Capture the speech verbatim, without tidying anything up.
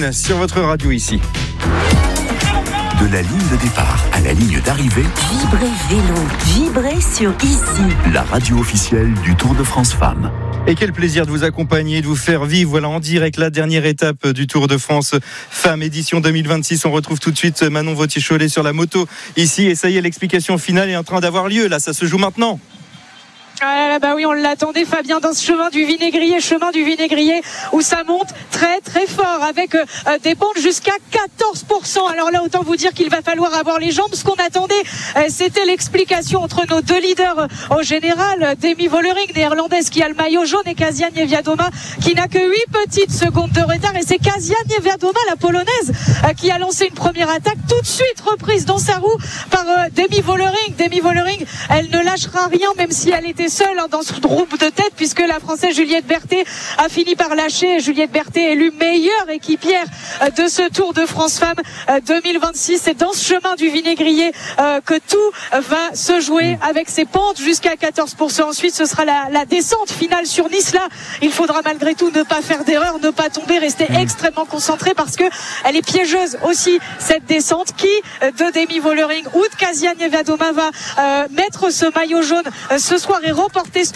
Pauline sur votre radio ici. De la ligne de départ à la ligne d'arrivée, Vibrez Vélo, vibrez sur ici. La radio officielle du Tour de France Femmes. Et quel plaisir de vous accompagner, de vous faire vivre. Voilà, en direct, la dernière étape du Tour de France Femmes édition deux mille vingt-six. On retrouve tout de suite Manon Vautier-Cholet sur la moto ici. Et ça y est, l'explication finale est en train d'avoir lieu. Là, ça se joue maintenant. Ah là, bah oui, on l'attendait, Fabien, dans ce chemin du Vinaigrier, chemin du Vinaigrier, où ça monte très très fort, avec euh, des pentes jusqu'à quatorze pour cent. Alors là, autant vous dire qu'il va falloir avoir les jambes. Ce qu'on attendait, euh, c'était l'explication entre nos deux leaders euh, au général, Demi Vollering, néerlandaise, qui a le maillot jaune, et Kasia Niewiadoma, qui n'a que huit petites secondes de retard. Et c'est Kasia Niewiadoma, la polonaise, euh, qui a lancé une première attaque, tout de suite reprise dans sa roue par euh, Demi Vollering. Demi Vollering, elle ne lâchera rien, même si elle était seule hein, dans ce groupe de tête, puisque la Française Juliette Berthet a fini par lâcher. Juliette Berthet élue meilleure équipière euh, de ce Tour de France Femmes euh, deux mille vingt-six. C'est dans ce chemin du Vinaigrier euh, que tout euh, va se jouer, avec ses pentes jusqu'à quatorze pour cent. Ensuite, ce sera la, la descente finale sur Nice. Là, il faudra malgré tout ne pas faire d'erreur, ne pas tomber, rester mmh. extrêmement concentré, parce que elle est piégeuse aussi, cette descente. Qui euh, de Demi Vollering ou de Kasia Niewiadoma va euh, mettre ce maillot jaune euh, ce soir et remporter